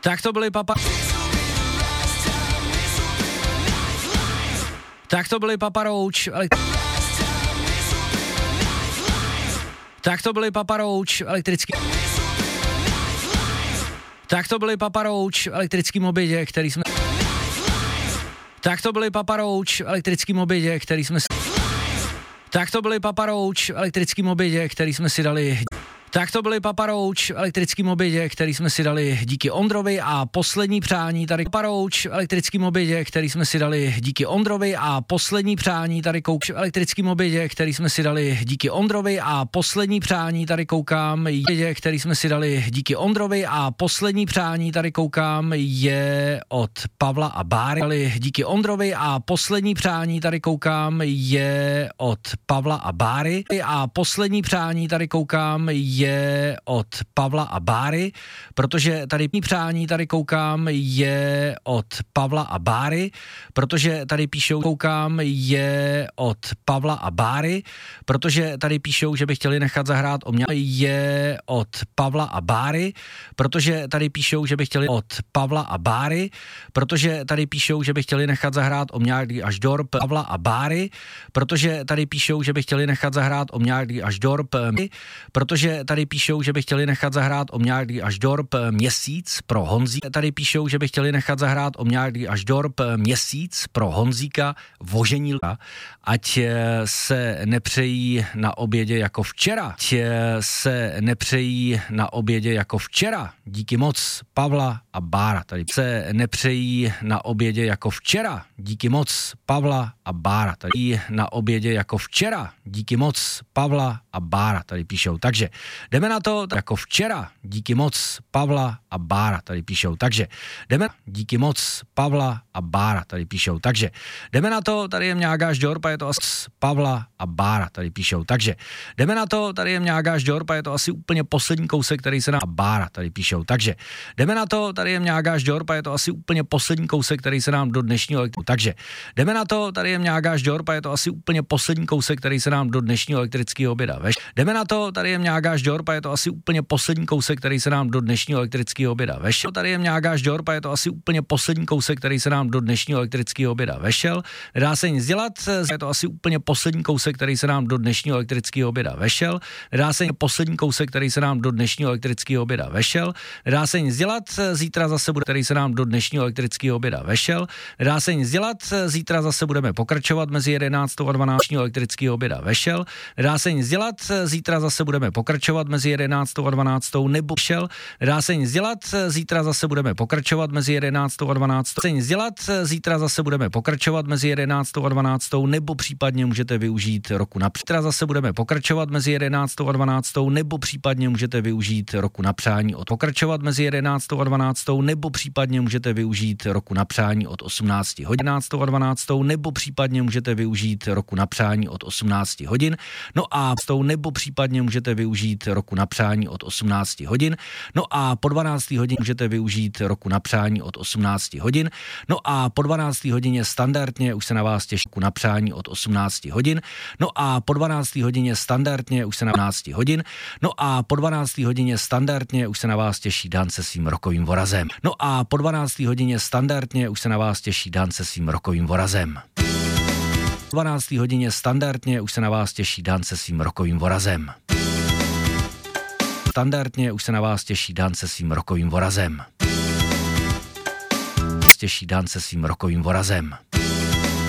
Tak to byli Papa Roach, Tak to byli Papa Roach, elektrický. Tak to byli Papa Roach v elektrickém obědě, který jsme... Tak to byli Papa Roach v elektrickém obědě, který jsme... Tak to byli Papa Roach v elektrickém obědě, který jsme si dali... Tak to byli Papa Roach v elektrickém obědě, který jsme si dali díky Ondrovi a poslední přání tady Papa Roach v elektrickém obědě, který jsme si dali díky Ondrovi a poslední přání tady v elektrickém obědě, který jsme si dali díky Ondrovi a poslední přání tady koukám, který jsme si dali díky Ondrovi a poslední přání tady koukám je od Pavla a Báry. Díky Ondrovi a poslední přání tady koukám je od Pavla a Báry a poslední přání tady koukám je od Pavla a Báry, protože tady přání tady koukám je od Pavla a Báry, protože tady píšou koukám je od Pavla a Báry, protože tady píšou, že by chtěli nechat zahrát o mě je od Pavla a Báry, protože tady píšou, že by chtěli od Pavla a Báry, protože tady píšou, že by chtěli nechat zahrát o mě až do Pavla a Báry, protože tady píšou, že by chtěli nechat zahrát o mě až do protože tady píšou, že by chtěli nechat zahrát o mě až dorp měsíc pro Honzíka. Tady píšou, že by chtěli nechat zahrát o mě až dorp měsíc pro Honzíka Voženílka, ať se nepřejí na obědě jako včera. Ať se nepřejí na obědě jako včera. Díky moc Pavla a Bára. Tady se nepřejí na obědě jako včera. Díky moc Pavla a Bára. Tady na obědě jako včera. Díky moc Pavla a Bára. Tady píšou. Takže jdeme na to jako včera. Díky moc Pavla a Bára. Tady píšou. Takže jdeme díky moc Pavla a Bára. Tady píšou. Takže jdeme na to. Tady je Mňágáš Dorpa, je to asi Pavla a Bára. Tady píšou. Takže jdeme na to. Tady je Mňágáš Dorpa, je to asi úplně poslední kousek, který se nám a Bára. Tady píšou. Takže jdeme na to. Tady je Mňágáš Dorpa, je to asi úplně poslední kousek, který se nám do dnešního takže jdeme na to. Tady je Mňágáš Dorpa, je to asi úplně poslední kousek, který se nám do dnešního elektrického oběda veš. Jdeme na to. Tady je Mňágáš Dorpa, je to asi úplně poslední kousek, který se nám do dnešního elektrického oběda vešel. Tady je Mňágáš Dorpa, je to asi úplně poslední kousek, který se nám do dnešního elektrického oběda vešel. Nedá se nic dělat, je to asi úplně poslední kousek, který se nám do dnešního elektrického oběda vešel. Nedá se poslední kousek, který se nám do dnešního elektrického oběda vešel. Nedá se nic dělat, zítra zase bude, který se nám do dnešního elektrického oběda vešel. Nedá se nic dělat, zítra zase budeme pokračovat mezi 11. a 12. elektrického oběda vešel. Nedá se nic dělat, zítra zase budeme pokračovat mezi 11. a 12. nebo šel. Nedá se nic dělat, zítra zase budeme pokračovat mezi 11. a 12. Se nic dělat, zítra zase budeme pokračovat mezi 11. a 12. nebo případně můžete využít roku na zítra zase budeme pokračovat mezi 11. a 12. nebo případně můžete využít roku na přání od pokračovat mezi 11. a 12. nebo případně můžete využít roku na přání od 18 hodin 11. a 12. nebo případně můžete využít roku na přání od 18 hodin. No a nebo případně můžete využít roku na přání od 18 hodin. No a po 12. hodině můžete využít roku na přání od 18 hodin. No a po 12. hodině standardně už se na vás těší na přání od 18 hodin. No a po 12. hodině standardně už se na 12 hodin. No a po 12. hodině standardně už se na vás těší Dan se svým rokovým vorazem. No a po 12. hodině standardně už se na vás těší Dan se svým rokovým vorazem. Po 12. hodině standardně už se na vás těší Dan se svým rokovým vorazem. Standardně už se na vás těší Dan se svým rokovým vorazem. Těší Dan se svým rokovým vorazem.